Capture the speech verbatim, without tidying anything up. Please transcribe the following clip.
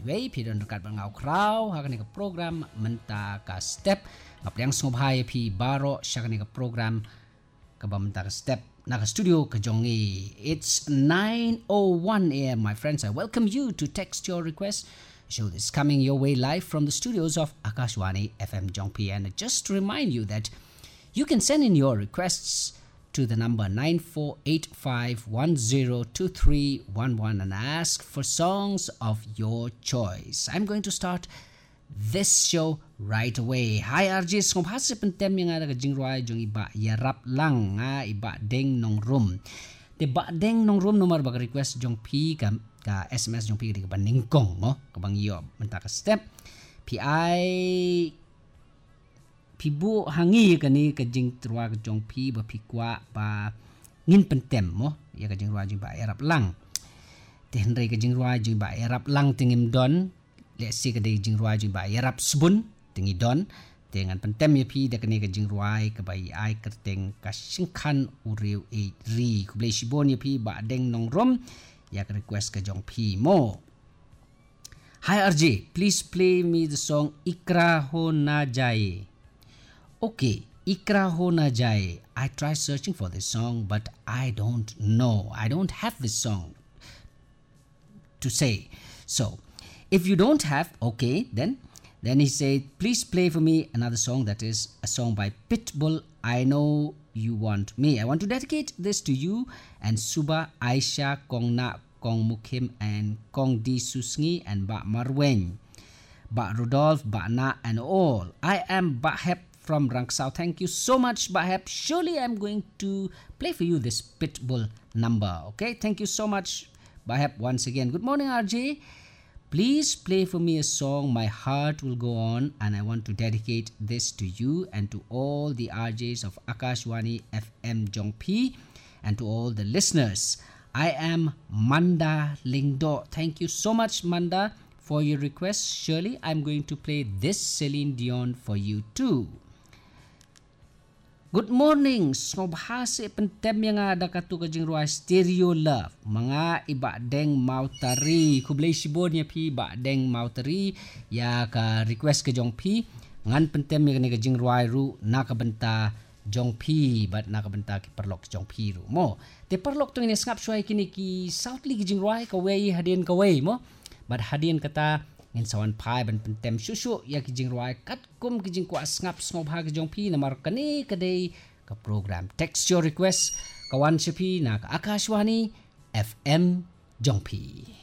wei pi don dekat bangau krau ha kani ka program menta ka step ngapriang sngobhai pi baro syakani ka program ka menta ka step na ka studio ka jongi. It's nine oh one a.m. my friends. I welcome you to text your request. Show is coming your way live from the studios of Akashwani F M Jongpi, and just to remind you that you can send in your requests to the number nine four eight five one zero two three one one and ask for songs of your choice. I'm going to start this show right away. Hi R J, song hase pentem yang ada kajing ruai jong iba yarap lang nga iba deng nong room. De ba deng nong room nomor bag request jong pi ka ka S M S jong pi ka ningkong mo ka bang iyo menta ka step pi ai pi bu hangi kani kajing trua ka jong pi ba pi kwa ba ngin pentem mo ya kajing ruai jong ba yarap lang. De hendrai kajing ruai jong ba yarap lang tingim don. Let's see kadai jing ruai jing ba yarap sebun tingi don dengan pentem ya pi dak ni ka jing ruai ka bai ai kerteng ka singkan uriu e ri ku blei sibon ya pi ba deng nong rom ya ka request ka jong pi mo. Hi R J, please play me the song Ikra Ho Na Jaye. Okay, Ikra Ho Na Jaye. I try searching for this song but I don't know. I don't have this song to say. So if you don't have, okay, then then he said, please play for me another song that is a song by Pitbull, I Know You Want Me. I want to dedicate this to you and Suba, Aisha, Kong Na, Kong Mukim, and Kong Di Susngi, and Ba Marwen, Ba Rudolph, Ba Na, and all. I am Ba Hep from Rangsau. Thank you so much, Ba Hep. Surely I'm going to play for you this Pitbull number. Okay, thank you so much, Ba Hep, once again. Good morning, R J. Please play for me a song, My Heart Will Go On, and I want to dedicate this to you and to all the R Js of Akashwani F M Jongpi and to all the listeners. I am Manda Lingdo. Thank you so much, Manda, for your request. Surely I'm going to play this Celine Dion for you too. Good morning, snobhase pentem yang ada katu kajing ruai stereo love. Mga iba deng mautari. Kublay sibon ya pi ba deng mautari. Ya ka request ke jong pi. Ngan pentem yang ni kajing ruai ru nakabenta jong pi. But nakabenta ki perlok jong pi ru mo. Te perlok tu ini skap syuai kini ki Southly kajing ruai kawai hadian kawai mo. But hadian kata ngin sawan pai ban pentem susu ya kijing ruai kat kum kijing kwa ngap sngop ha kijong pi namar kani kadai ka program text your request kawan sipi na Akashwani F M Jongpi.